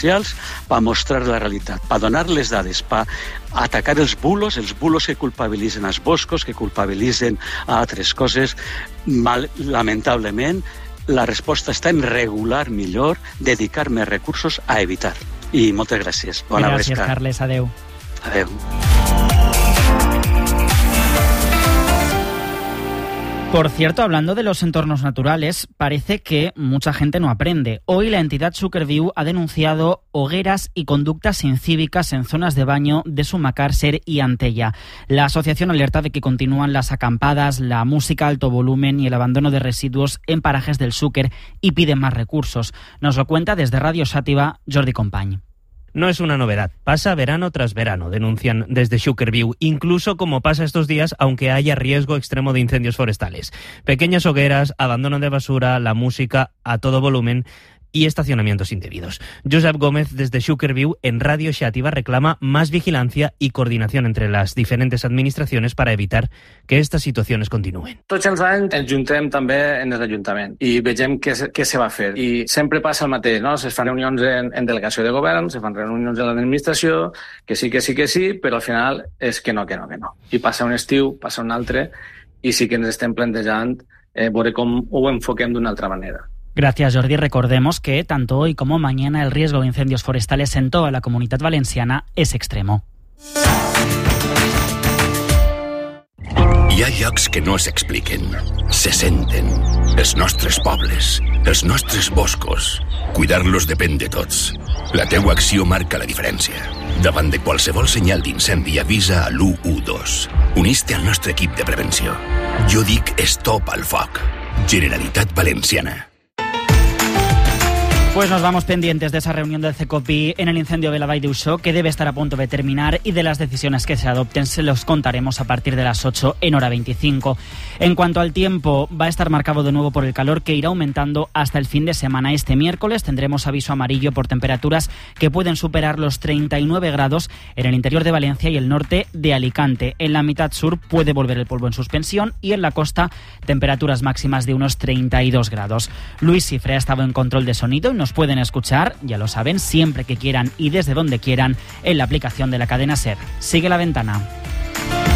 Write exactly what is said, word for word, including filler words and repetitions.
socials per mostrar la realitat, per donar les dades, per atacar els bulos, els bulos que culpabilitzen els boscos, que culpabilitzen a altres coses. Mal, lamentablement, la resposta està en regular millor, dedicar més recursos a evitar. I moltes gràcies. Bona gràcies, vesca. Carles. Adeu. Adeu. Por cierto, hablando de los entornos naturales, parece que mucha gente no aprende. Hoy la entidad Suckerview ha denunciado hogueras y conductas incívicas en zonas de baño de Sumacàrcer y Antella. La asociación alerta de que continúan las acampadas, la música a alto volumen y el abandono de residuos en parajes del Xúquer y pide más recursos. Nos lo cuenta desde Radio Xàtiva Jordi Company. No es una novedad, pasa verano tras verano, denuncian desde Suckerview, incluso como pasa estos días, aunque haya riesgo extremo de incendios forestales. Pequeñas hogueras, abandono de basura, la música a todo volumen y estacionamientos indebidos. Josep Gómez, desde Suckerview, en Radio Xàtiva, reclama más vigilancia y coordinación entre las diferentes administraciones para evitar que estas situaciones continúen. Tots els anys ens juntem també en l'Ajuntament i vegem què, què se va fer. I sempre passa el mateix, no? Se fan reunions en, en delegació de govern, se fan reunions en l'administració, que sí, que sí, que sí, però al final és que no, que no, que no. I passa un estiu, passa un altre, i sí que ens estem plantejant eh, veure com ho enfoquem d'una altra manera. Gracias, Jordi. Recordemos que tanto hoy como mañana el riesgo de incendios forestales en toda la Comunitat Valenciana es extremo. Hi ha llocs que no s'expliquen, se senten. Els nostres pobles, els nostres boscos. Cuidar-los depèn de tots. La teua acció marca la diferència. Davant de qualsevol senyal d'incendi avisa a l'u u dos. Unís-te al nostre equip de prevenció. Jo dic stop al foc. Generalitat Valenciana. Pues nos vamos pendientes de esa reunión del CECOPI en el incendio de la Vall d'Uixó, que debe estar a punto de terminar, y de las decisiones que se adopten se los contaremos a partir de las ocho en hora veinticinco. En cuanto al tiempo, va a estar marcado de nuevo por el calor, que irá aumentando hasta el fin de semana. Este miércoles tendremos aviso amarillo por temperaturas que pueden superar los treinta y nueve grados en el interior de Valencia y el norte de Alicante. En la mitad sur puede volver el polvo en suspensión y en la costa temperaturas máximas de unos treinta y dos grados. Luis Cifre ha estado en control de sonido y nos pueden escuchar, ya lo saben, siempre que quieran y desde donde quieran en la aplicación de la cadena SER. Sigue La Ventana.